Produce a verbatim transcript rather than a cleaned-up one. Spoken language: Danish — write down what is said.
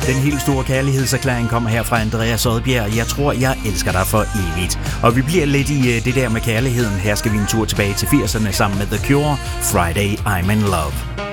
Den helt store kærlighedserklæring kommer her fra Andreas Odbjerg. Jeg tror, jeg elsker dig for evigt. Og vi bliver lidt i det der med kærligheden. Her skal vi en tur tilbage til firserne sammen med The Cure. Friday, I'm in love.